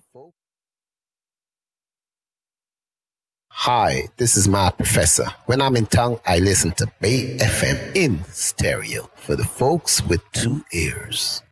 folks. Hi, this is my professor. When I'm in town, I listen to Bay FM in stereo for the folks with two ears.